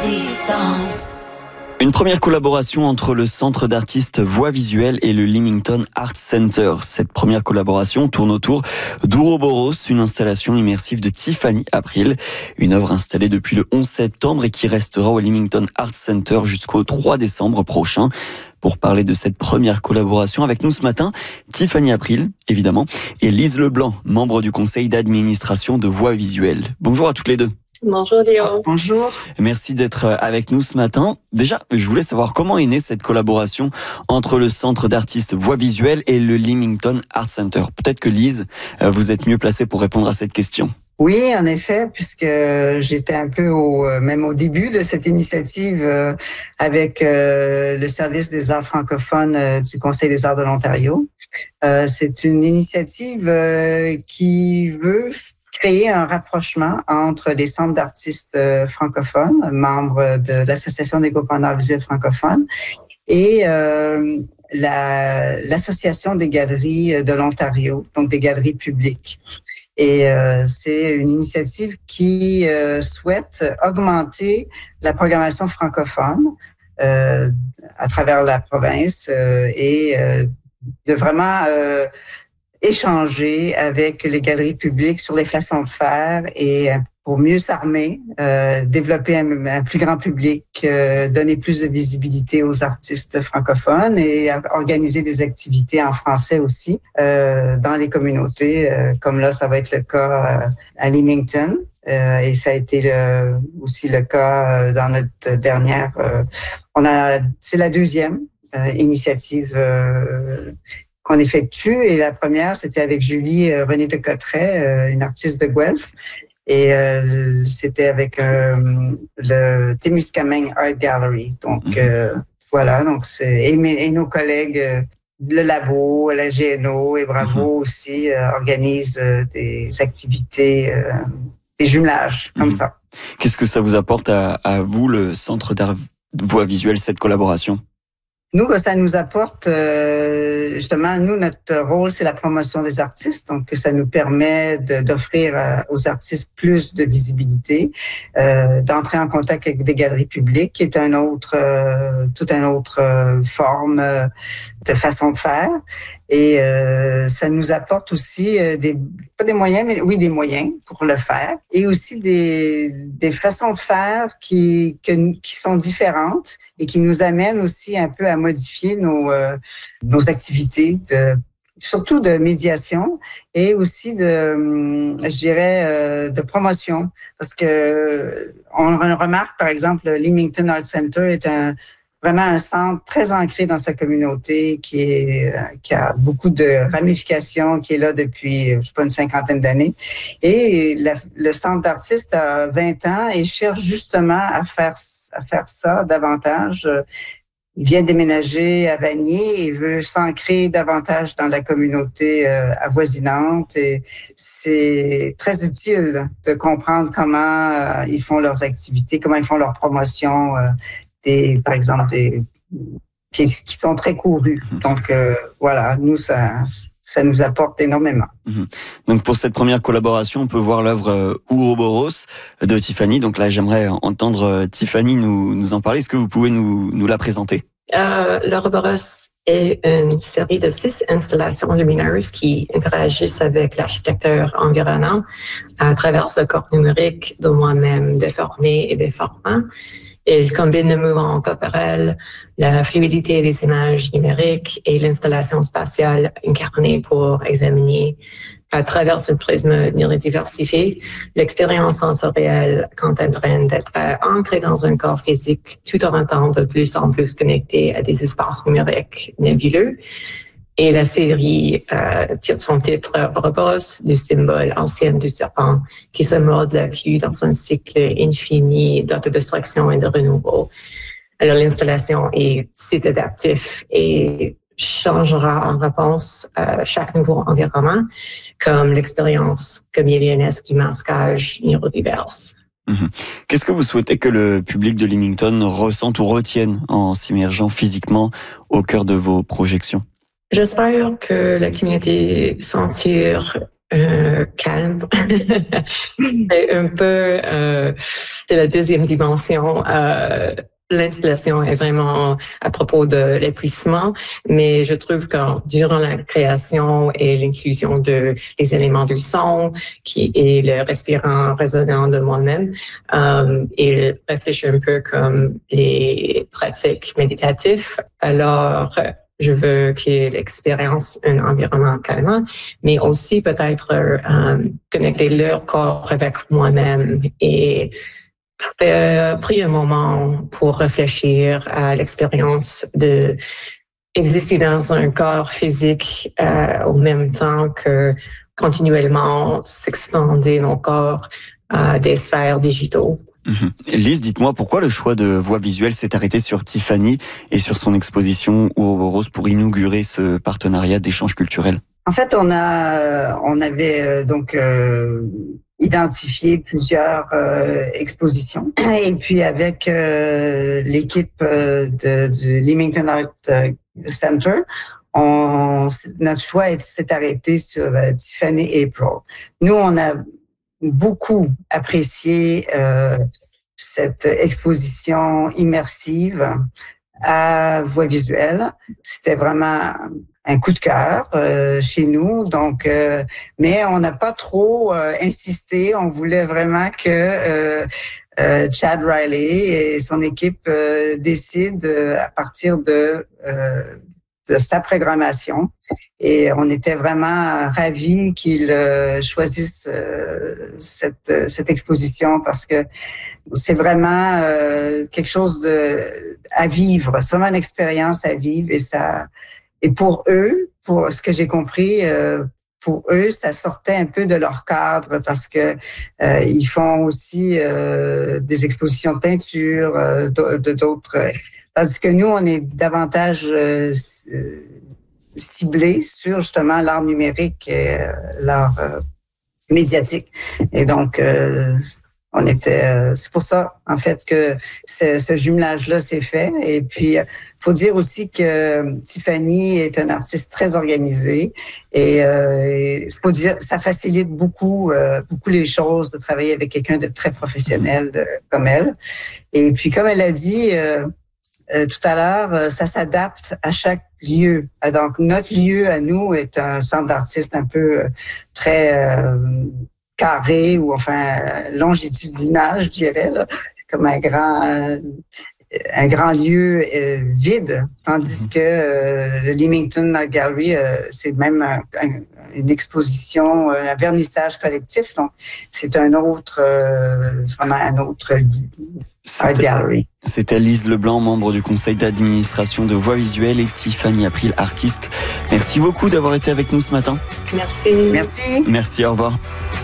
distance. Une première collaboration entre le Centre d'artistes Voix Visuelle et le Leamington Arts Center. Cette première collaboration tourne autour d'Ouroboros, une installation immersive de Tiffany April, une œuvre installée depuis le 11 septembre et qui restera au Leamington Arts Center jusqu'au 3 décembre prochain. Pour parler de cette première collaboration avec nous ce matin, Tiffany April, évidemment, et Lise Leblanc, membre du conseil d'administration de Voix Visuelle. Bonjour à toutes les deux. Bonjour Léo. Bonjour. Merci d'être avec nous ce matin. Déjà, je voulais savoir comment est née cette collaboration entre le Centre d'artistes Voix Visuelle et le Leamington Arts Center. Peut-être que Lise, vous êtes mieux placée pour répondre à cette question. Oui, en effet, puisque j'étais un peu même au début de cette initiative avec le service des arts francophones du Conseil des arts de l'Ontario. C'est une initiative qui veut créer un rapprochement entre les centres d'artistes francophones, membres de l'Association des groupes en arts visuels francophones, et l'Association des galeries de l'Ontario, donc des galeries publiques. Et c'est une initiative qui souhaite augmenter la programmation francophone à travers la province et de vraiment échanger avec les galeries publiques sur les façons de faire et pour mieux s'armer, développer un plus grand public, donner plus de visibilité aux artistes francophones et organiser des activités en français aussi dans les communautés, comme là, ça va être le cas à Leamington. Et ça a été aussi le cas dans notre dernière... c'est la deuxième initiative qu'on effectue. Et la première, c'était avec Julie Renée de Cotteret, une artiste de Guelph. Et c'était avec le Témiscamingue Art Gallery. Donc, voilà. Donc, et nos collègues, le Labo, la GNO et Bravo aussi organisent des activités, des jumelages comme ça. Qu'est-ce que ça vous apporte à vous, le Centre d'art Voix Visuelle, cette collaboration? Nous, ça nous apporte, justement, notre rôle, c'est la promotion des artistes. Donc, ça nous permet d'offrir aux artistes plus de visibilité, d'entrer en contact avec des galeries publiques, qui est toute une autre forme de façon de faire. Et ça nous apporte aussi pas des moyens, mais oui, des moyens pour le faire. Et aussi des façons de faire qui sont différentes et qui nous amènent aussi un peu à modifier nos activités, surtout de médiation et aussi de promotion. Parce que on remarque, par exemple, le Leamington Arts Center est vraiment un centre très ancré dans sa communauté qui a beaucoup de ramifications, qui est là depuis, je sais pas, une 50aine d'années. Et le centre d'artistes a 20 ans et cherche justement à faire ça davantage. Il vient déménager à Vanier et veut s'ancrer davantage dans la communauté avoisinante. Et c'est très utile de comprendre comment ils font leurs activités, comment ils font leur promotion, par exemple, qui sont très courus. Donc, voilà, nous, ça nous apporte énormément. Donc, pour cette première collaboration, on peut voir l'œuvre Ouroboros de Tiffany. Donc là, j'aimerais entendre Tiffany nous en parler. Est-ce que vous pouvez nous la présenter? L'Ouroboros est une série de 6 installations lumineuses qui interagissent avec l'architecture environnante à travers ce corps numérique de moi-même déformé et déformant. Il combine le mouvement corporel, la fluidité des images numériques et l'installation spatiale incarnée pour examiner à travers ce prisme neurodiversifié l'expérience sensorielle contemporaine d'être ancrée dans un corps physique tout en étant de plus en plus connecté à des espaces numériques nébuleux. Et la série tire son titre Ouroboros, du symbole ancien du serpent qui se mord la queue dans un cycle infini d'autodestruction et de renouveau. Alors l'installation est site adaptif et changera en réponse à chaque nouveau environnement, comme l'expérience chameleonesque du masquage neurodiverse. Qu'est-ce que vous souhaitez que le public de Leamington ressente ou retienne en s'immergeant physiquement au cœur de vos projections? J'espère que la communauté sentir calme. C'est un peu c'est la deuxième dimension. L'installation est vraiment à propos de l'épuisement, mais je trouve que durant la création et l'inclusion de les éléments du son, qui est le respirant résonant de moi-même, il réfléchit un peu comme les pratiques méditatives. Alors, je veux qu'il y ait l'expérience, un environnement calmant, mais aussi peut-être connecter leur corps avec moi-même et pris un moment pour réfléchir à l'expérience de exister dans un corps physique au même temps que continuellement s'expander nos corps à des sphères digitaux. Lise, dites-moi pourquoi le choix de Voix Visuelle s'est arrêté sur Tiffany et sur son exposition Ouroboros pour inaugurer ce partenariat d'échange culturel? En fait, on avait identifié plusieurs expositions et puis avec l'équipe du Leamington Art Center, notre choix s'est arrêté sur Tiffany April. Nous, on a beaucoup apprécié cette exposition immersive à Voix Visuelle. C'était vraiment un coup de cœur chez nous. Donc, mais on n'a pas trop insisté. On voulait vraiment que Chad Riley et son équipe décident à partir de sa programmation. Et on était vraiment ravis qu'ils choisissent cette exposition parce que c'est vraiment quelque chose à vivre. C'est vraiment une expérience à vivre et pour eux, pour ce que j'ai compris, pour eux, ça sortait un peu de leur cadre parce que ils font aussi des expositions de peinture, d'autres. Tandis que nous, on est davantage ciblés sur justement l'art numérique et l'art médiatique. Et donc, c'est pour ça, en fait, que ce jumelage-là s'est fait. Et puis, faut dire aussi que Tiffany est une artiste très organisée et faut dire, ça facilite beaucoup les choses de travailler avec quelqu'un de très professionnel comme elle. Et puis, comme elle a dit tout à l'heure, ça s'adapte à chaque lieu. Donc, notre lieu à nous est un centre d'artistes un peu très carré ou enfin longitudinal, je dirais, là, comme un grand lieu vide, tandis que le Leamington Art Gallery, c'est même une exposition, un vernissage collectif, donc c'est vraiment un autre Art Gallery. C'était Lise Leblanc, membre du conseil d'administration de Voix Visuelle, et Tiffany April, artiste. Merci beaucoup d'avoir été avec nous ce matin. Merci. Merci. Merci, au revoir.